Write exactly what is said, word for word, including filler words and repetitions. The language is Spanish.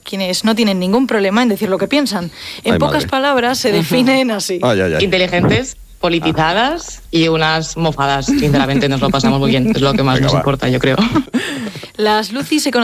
quienes no tienen ningún problema en decir lo que piensan. En Ay, pocas madre. palabras se definen así. Ay, ay, ay. Inteligentes, politizadas y unas mofadas. Sinceramente nos lo pasamos muy bien. Es lo que más Venga, nos va. importa, yo creo. Las Lucy se conocen